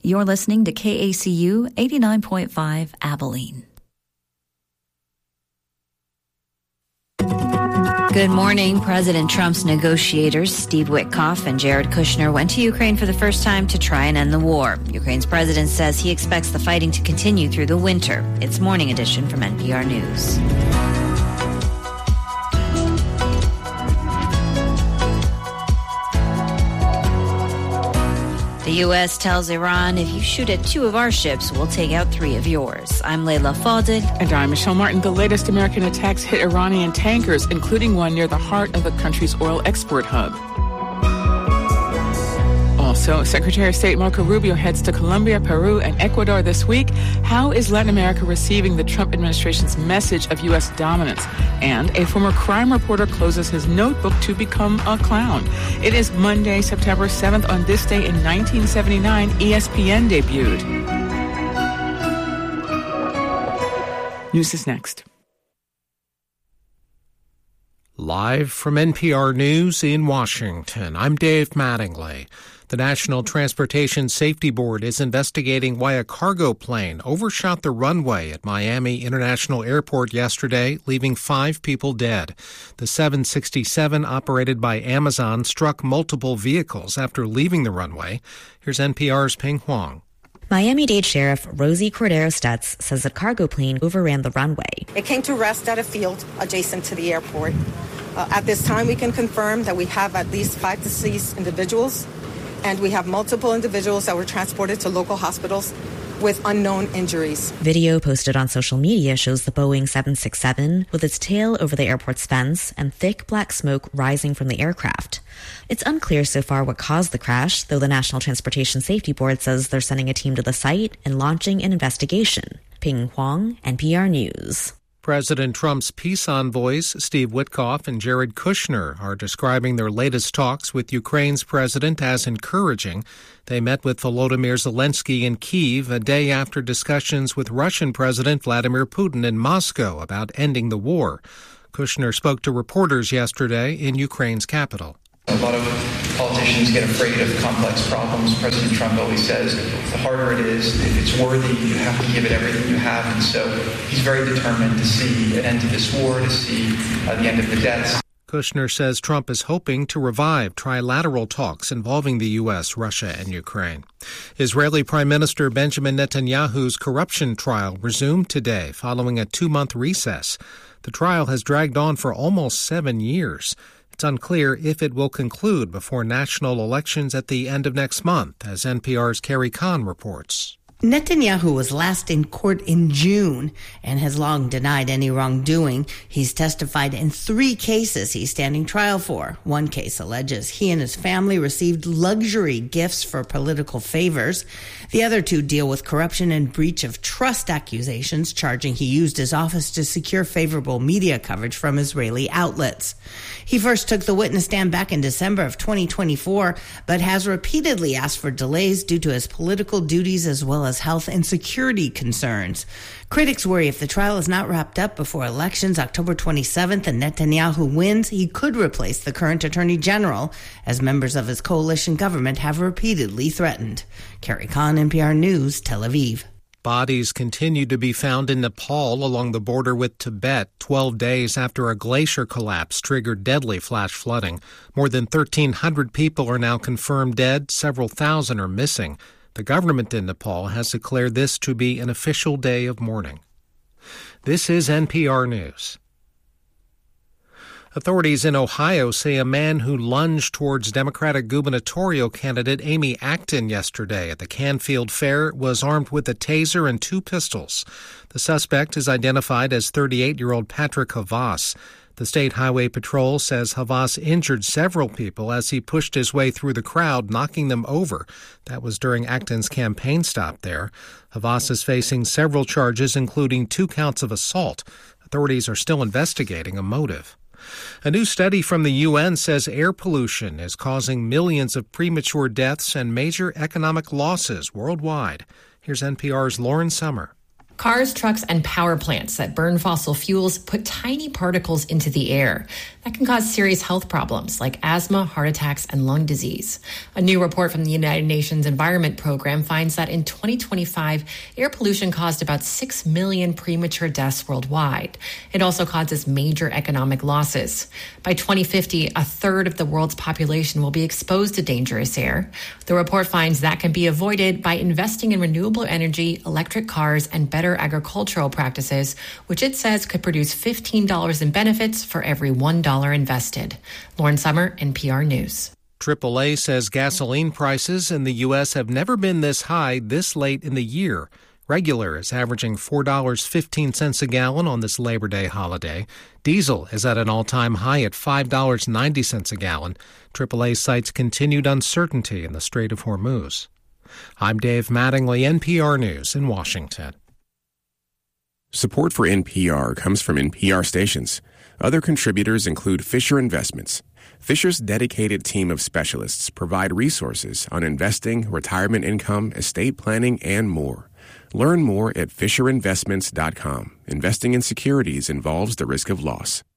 You're listening to KACU 89.5 Abilene. Good morning. President Trump's negotiators, Steve Witkoff and Jared Kushner, went to Ukraine for the first time to try and end the war. Ukraine's president says he expects the fighting to continue through the winter. It's Morning Edition from NPR News. The U.S. tells Iran, if you shoot at 2 of our ships, we'll take out 3 of yours. I'm Layla Fadel. And I'm Michelle Martin. The latest American attacks hit Iranian tankers, including one near the heart of the country's oil export hub. Also, Secretary of State Marco Rubio heads to Colombia, Peru, and Ecuador this week. How is Latin America receiving the Trump administration's message of U.S. dominance? And a former crime reporter closes his notebook to become a clown. It is Monday, September 7th. On this day in 1979, ESPN debuted. News is next. Live from NPR News in Washington, I'm Dave Mattingly. The National Transportation Safety Board is investigating why a cargo plane overshot the runway at Miami International Airport yesterday, leaving 5 people dead. The 767 operated by Amazon struck multiple vehicles after leaving the runway. Here's NPR's Ping Huang. Miami-Dade Sheriff Rosie Cordero Stutz says the cargo plane overran the runway. It came to rest at a field adjacent to the airport. At this time, we can confirm that we have at least 5 deceased individuals, and we have multiple individuals that were transported to local hospitals with unknown injuries. Video posted on social media shows the Boeing 767 with its tail over the airport's fence and thick black smoke rising from the aircraft. It's unclear so far what caused the crash, though the National Transportation Safety Board says they're sending a team to the site and launching an investigation. Ping Huang, NPR News. President Trump's peace envoys, Steve Witkoff and Jared Kushner, are describing their latest talks with Ukraine's president as encouraging. They met with Volodymyr Zelensky in Kyiv a day after discussions with Russian President Vladimir Putin in Moscow about ending the war. Kushner spoke to reporters yesterday in Ukraine's capital. A lot of politicians get afraid of complex problems. President Trump always says the harder it is, if it's worthy, you have to give it everything you have. And so he's very determined to see an end to this war, to see the end of the deaths. Kushner says Trump is hoping to revive trilateral talks involving the U.S., Russia, and Ukraine. Israeli Prime Minister Benjamin Netanyahu's corruption trial resumed today following a 2-month recess. The trial has dragged on for almost 7 years. It's unclear if it will conclude before national elections at the end of next month, as NPR's Carrie Kahn reports. Netanyahu was last in court in June and has long denied any wrongdoing. He's testified in 3 cases he's standing trial for. One case alleges he and his family received luxury gifts for political favors. The other 2 deal with corruption and breach of trust accusations, charging he used his office to secure favorable media coverage from Israeli outlets. He first took the witness stand back in December of 2024, but has repeatedly asked for delays due to his political duties as well as health and security concerns. Critics worry if the trial is not wrapped up before elections October 27th and Netanyahu wins, he could replace the current attorney general, as members of his coalition government have repeatedly threatened. Carrie Kahn, NPR News, Tel Aviv. Bodies continue to be found in Nepal along the border with Tibet 12 days after a glacier collapse triggered deadly flash flooding. More than 1,300 people are now confirmed dead. Several thousand are missing. The government in Nepal has declared this to be an official day of mourning. This is NPR News. Authorities in Ohio say a man who lunged towards Democratic gubernatorial candidate Amy Acton yesterday at the Canfield Fair was armed with a taser and 2 pistols. The suspect is identified as 38-year-old Patrick Havas. The State Highway Patrol says Havas injured several people as he pushed his way through the crowd, knocking them over. That was during Acton's campaign stop there. Havas is facing several charges, including 2 counts of assault. Authorities are still investigating a motive. A new study from the UN says air pollution is causing millions of premature deaths and major economic losses worldwide. Here's NPR's Lauren Summer. Cars, trucks, and power plants that burn fossil fuels put tiny particles into the air that can cause serious health problems like asthma, heart attacks, and lung disease. A new report from the United Nations Environment Program finds that in 2025, air pollution caused about 6 million premature deaths worldwide. It also causes major economic losses. By 2050, a third of the world's population will be exposed to dangerous air. The report finds that can be avoided by investing in renewable energy, electric cars, and better agricultural practices, which it says could produce $15 in benefits for every $1 invested. Lauren Summer, NPR News. AAA says gasoline prices in the U.S. have never been this high this late in the year. Regular is averaging $4.15 a gallon on this Labor Day holiday. Diesel is at an all-time high at $5.90 a gallon. AAA cites continued uncertainty in the Strait of Hormuz. I'm Dave Mattingly, NPR News in Washington. Support for NPR comes from NPR stations. Other contributors include Fisher Investments. Fisher's dedicated team of specialists provide resources on investing, retirement income, estate planning, and more. Learn more at FisherInvestments.com. Investing in securities involves the risk of loss.